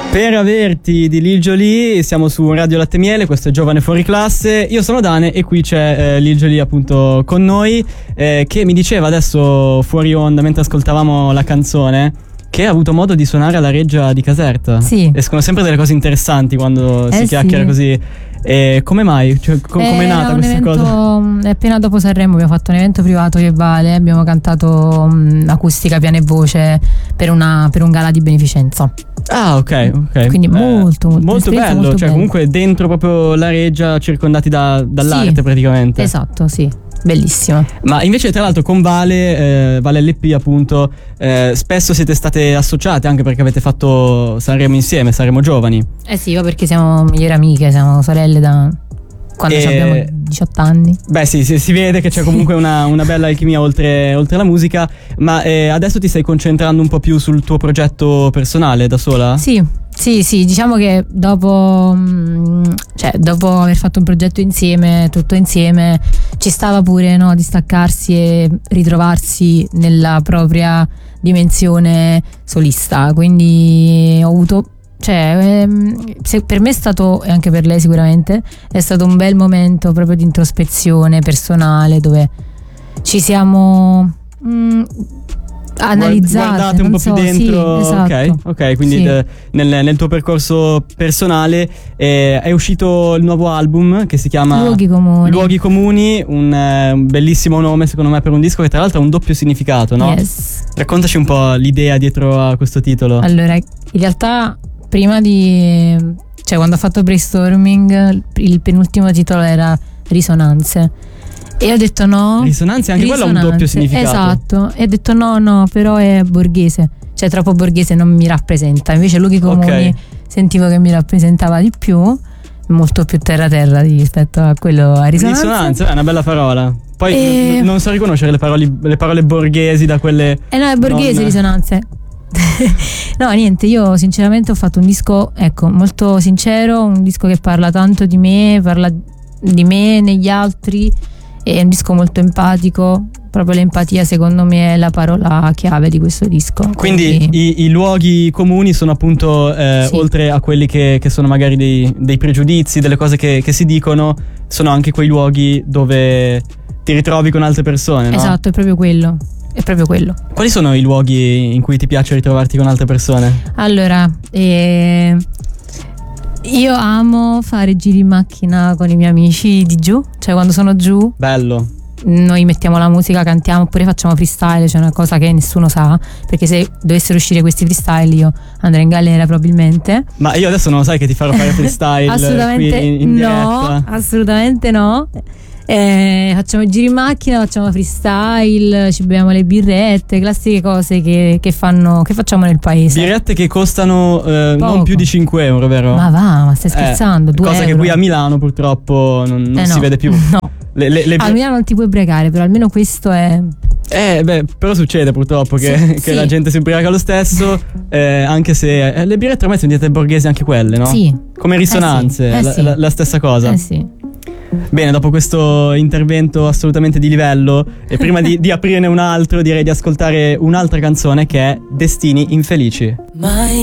Per averti di Lil Jolie, siamo su Radio Latte Miele, questo è Giovane Fuori Classe. Io sono Dane e qui c'è Lil Jolie appunto con noi, che mi diceva adesso fuori onda mentre ascoltavamo la canzone che ha avuto modo di suonare alla Reggia di Caserta. Sì. Escono sempre delle cose interessanti quando si chiacchiera così. E come mai? Cioè, com'è nata questa cosa? Appena dopo Sanremo abbiamo fatto un evento privato che vale, abbiamo cantato acustica, piano e voce per un gala di beneficenza. Ah, ok. Quindi molto bello, molto cioè bello. Comunque dentro proprio la Reggia, circondati dall'arte, sì, praticamente. Esatto, sì. Bellissimo. Ma invece tra l'altro con Vale LP appunto, spesso siete state associate anche perché avete fatto Sanremo insieme, Sanremo Giovani. Sì, perché siamo migliori amiche, siamo sorelle da quando abbiamo 18 anni. Beh sì, si vede che c'è comunque una bella alchimia oltre la musica. Ma adesso ti stai concentrando un po' più sul tuo progetto personale da sola? Sì, diciamo che dopo aver fatto un progetto insieme, tutto insieme, ci stava pure, no, di staccarsi e ritrovarsi nella propria dimensione solista. Quindi ho avuto, per me è stato, e anche per lei sicuramente, è stato un bel momento proprio di introspezione personale dove ci siamo analizzate, guardate un po' più dentro. Sì, esatto. Ok, quindi sì, nel tuo percorso personale è uscito il nuovo album che si chiama Luoghi Comuni, un bellissimo nome secondo me per un disco che tra l'altro ha un doppio significato, no? Yes. Raccontaci un po' l'idea dietro a questo titolo. Allora, in realtà quando ho fatto brainstorming, il penultimo titolo era Risonanze. E ho detto no. Risonanze, anche quello ha un doppio significato. Esatto. E ho detto no, però è borghese. Cioè troppo borghese, non mi rappresenta. Invece Luoghi Comuni sentivo che mi rappresentava di più, molto più terra rispetto a quello a Risonanze. Risonanze è una bella parola. Poi non so riconoscere le parole borghesi da quelle. No, è borghese Risonanze. No, niente, io sinceramente ho fatto un disco, molto sincero, un disco che parla tanto di me, parla di me negli altri. È un disco molto empatico, proprio l'empatia secondo me è la parola chiave di questo disco. Quindi i luoghi comuni sono appunto sì, oltre a quelli che sono magari dei pregiudizi, delle cose che si dicono, sono anche quei luoghi dove ti ritrovi con altre persone, no? Esatto, è proprio quello. Quali sono i luoghi in cui ti piace ritrovarti con altre persone? Allora, io amo fare giri in macchina con i miei amici di giù, cioè quando sono giù. Bello. Noi mettiamo la musica, cantiamo oppure facciamo freestyle, cioè una cosa che nessuno sa, perché se dovessero uscire questi freestyle io andrei in galera probabilmente. Ma io adesso non sai che ti farò fare freestyle. Assolutamente qui in no, assolutamente no. Facciamo giri in macchina, facciamo freestyle, ci beviamo le birrette, classiche cose che facciamo nel paese. Birrette che costano non più di 5 euro, vero? Ma stai scherzando? 2 cosa euro. Che qui a Milano purtroppo non si vede più. No. A Milano non ti puoi ubriacare, però almeno questo è. Però succede purtroppo che la gente si ubriaca lo stesso, anche se le birrette ormai sono diventate borghesi anche quelle, no? Sì. Come Risonanze, la stessa cosa. Sì. Bene, dopo questo intervento assolutamente di livello, e prima di aprirne un altro, direi di ascoltare un'altra canzone che è Destini Infelici.